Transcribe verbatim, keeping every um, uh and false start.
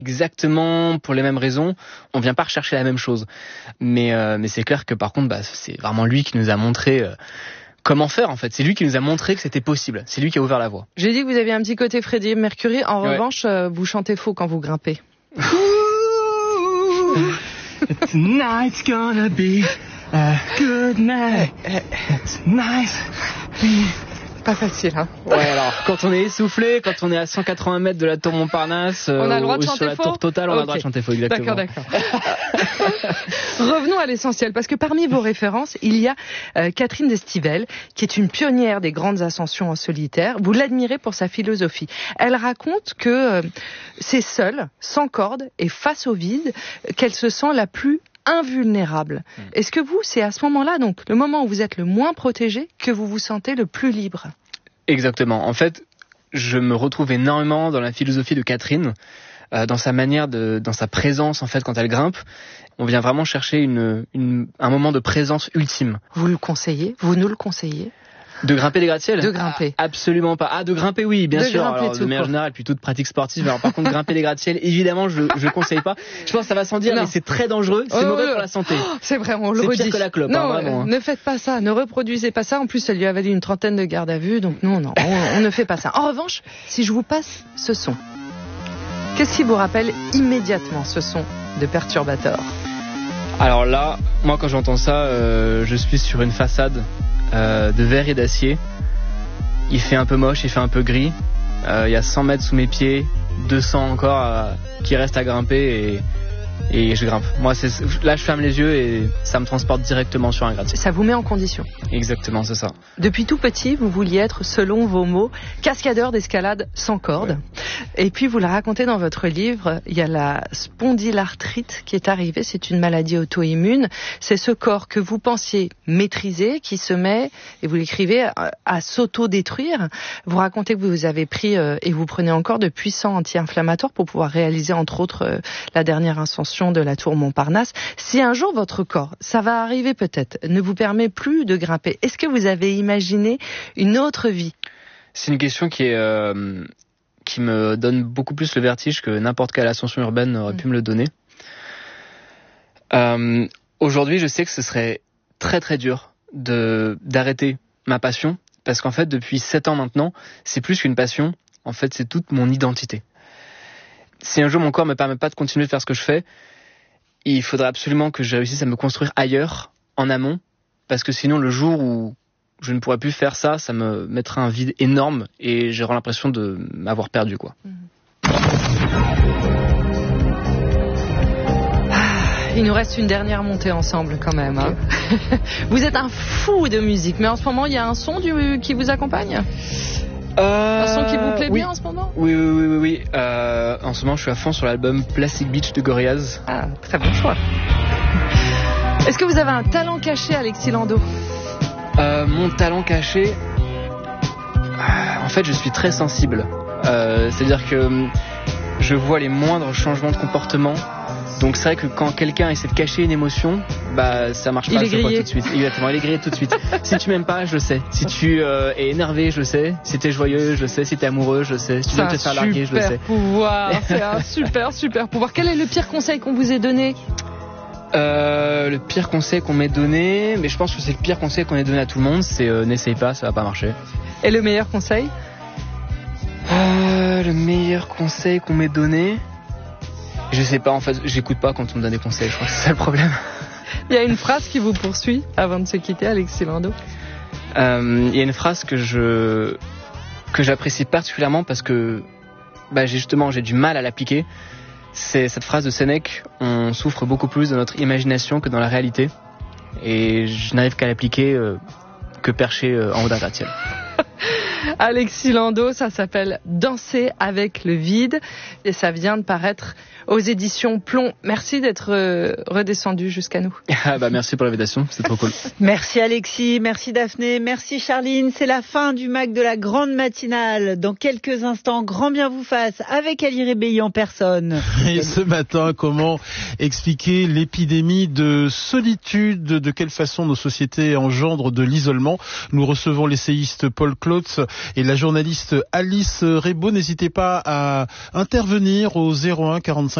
exactement pour les mêmes raisons, on vient pas rechercher la même chose. Mais, euh, mais c'est clair que par contre, bah, c'est vraiment lui qui nous a montré euh, comment faire en fait. C'est lui qui nous a montré que c'était possible. C'est lui qui a ouvert la voie. J'ai dit que vous aviez un petit côté Freddie Mercury. En ouais. revanche, euh, vous chantez faux quand vous grimpez. Tonight's gonna be a good night. It's nice. Pas facile, hein. Ouais, alors, quand on est essoufflé, quand on est à cent quatre-vingts mètres de la tour Montparnasse, on a le droit euh, de ou chanter sur la faux tour Totale, on okay. a le droit de chanter faux, exactement. D'accord, d'accord. Revenons à l'essentiel, parce que parmi vos références, il y a euh, Catherine Destivelle, qui est une pionnière des grandes ascensions en solitaire. Vous l'admirez pour sa philosophie. Elle raconte que euh, c'est seule, sans corde et face au vide, qu'elle se sent la plus invulnérable. Mmh. Est-ce que vous, c'est à ce moment-là, donc le moment où vous êtes le moins protégé, que vous vous sentez le plus libre ? Exactement. En fait, je me retrouve énormément dans la philosophie de Catherine, euh, dans sa manière de, dans sa présence en fait quand elle grimpe. On vient vraiment chercher une, une, un moment de présence ultime. Vous le conseillez ? Vous nous le conseillez ? De grimper des gratte-ciels ? De grimper. Ah, absolument pas. Ah, de grimper, oui, bien de sûr. Grimper Alors, tout, de manière générale, puis toute pratique sportive. Alors, par contre, grimper des gratte-ciels, évidemment, je, je conseille pas. Je pense que ça va sans dire, non. mais c'est très dangereux. C'est oh, mauvais oh, pour la santé. Oh, c'est vrai, on le c'est redit. C'est pire que la clope, non, hein, vraiment. Euh, ne faites pas ça, ne reproduisez pas ça. En plus, elle lui a valu une trentaine de gardes à vue, donc non, non, on, on ne fait pas ça. En revanche, si je vous passe ce son, qu'est-ce qui vous rappelle immédiatement ce son de Perturbator ? Alors là, moi, quand j'entends ça, euh, je suis sur une façade euh, de verre et d'acier. Il fait un peu moche, il fait un peu gris. Euh, il y a cent mètres sous mes pieds, deux cents encore euh, qui restent à grimper et, et je grimpe. Moi, c'est, là, je ferme les yeux et ça me transporte directement sur un gratte-ciel. Ça vous met en condition. Exactement, c'est ça. Depuis tout petit, vous vouliez être, selon vos mots, cascadeur d'escalade sans corde. Ouais. Et puis, vous le racontez dans votre livre, il y a la spondylarthrite qui est arrivée. C'est une maladie auto-immune. C'est ce corps que vous pensiez maîtriser qui se met, et vous l'écrivez, à, à s'auto-détruire. Vous racontez que vous avez pris, euh, et vous prenez encore, de puissants anti-inflammatoires pour pouvoir réaliser, entre autres, euh, la dernière ascension de la tour Montparnasse. Si un jour votre corps, ça va arriver peut-être, ne vous permet plus de grimper, est-ce que vous avez imaginé une autre vie ? C'est une question qui est euh, qui me donne beaucoup plus le vertige que n'importe quelle ascension urbaine aurait mmh. pu me le donner. Euh, aujourd'hui, je sais que ce serait très très dur de d'arrêter ma passion, parce qu'en fait, depuis sept ans maintenant, c'est plus qu'une passion. En fait, c'est toute mon identité. Si un jour mon corps me permet pas de continuer de faire ce que je fais, il faudrait absolument que je réussisse à me construire ailleurs, en amont, parce que sinon, le jour où je ne pourrais plus faire ça, ça me mettra un vide énorme et j'aurai l'impression de m'avoir perdu, quoi. Il nous reste une dernière montée ensemble quand même. Hein. Vous êtes un fou de musique, mais en ce moment, il y a un son du... qui vous accompagne ? Euh, un son qui vous plaît oui. bien en ce moment ? Oui, oui, oui, oui. oui. Euh, en ce moment, je suis à fond sur l'album Plastic Beach de Gorillaz. Ah, très bon choix. Est-ce que vous avez un talent caché, Alexis Landau ? euh, Mon talent caché, en fait, je suis très sensible. Euh, c'est-à-dire que je vois les moindres changements de comportement. Donc c'est vrai que quand quelqu'un essaie de cacher une émotion, bah ça marche pas, il est grillé tout de suite. Exactement, il est grillé tout de suite. Si tu m'aimes pas, je le sais. Si tu euh, es énervé, je le sais. Si t'es joyeux, je le sais. Si t'es amoureux, je le sais. Si tu veux te faire larguer, je le sais. C'est un super pouvoir. C'est un super super pouvoir. Quel est le pire conseil qu'on vous ait donné ? Euh, le pire conseil qu'on m'ait donné, mais je pense que c'est le pire conseil qu'on ait donné à tout le monde, c'est euh, n'essaye pas, ça va pas marcher. Et le meilleur conseil ? euh, Le meilleur conseil qu'on m'ait donné, je sais pas, en fait, j'écoute pas quand on me donne des conseils, je crois que c'est ça le problème. Il y a une phrase qui vous poursuit avant de se quitter, Alexis Landau ? euh, Il y a une phrase que je que j'apprécie particulièrement parce que bah, j'ai justement j'ai du mal à l'appliquer. C'est cette phrase de Sénèque: on souffre beaucoup plus de notre imagination que dans la réalité. Et je n'arrive qu'à l'appliquer euh, que perché euh, en haut d'un gratte-ciel. Alexis Landau, ça s'appelle Danser avec le vide et ça vient de paraître aux éditions Plomb. Merci d'être euh, redescendu jusqu'à nous. Ah bah merci pour l'invitation, c'est trop cool. Merci Alexis, merci Daphné, merci Charline. C'est la fin du Mac de la grande matinale. Dans quelques instants, grand bien vous fasse avec Ali Rébeilly en personne. Et ce matin, comment expliquer l'épidémie de solitude? De quelle façon nos sociétés engendrent de l'isolement? Nous recevons l'essayiste Paul Klotz et la journaliste Alice Rebaud. N'hésitez pas à intervenir au zéro un quarante-cinq